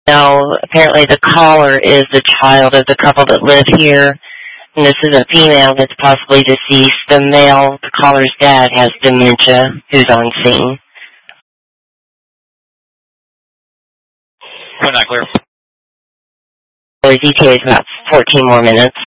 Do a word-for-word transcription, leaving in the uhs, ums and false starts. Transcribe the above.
Now, apparently the caller is the child of the couple that live here, and this is a female that's possibly deceased. The male, the caller's dad, has dementia, who's on scene. We're not clear. His E T A is about fourteen more minutes.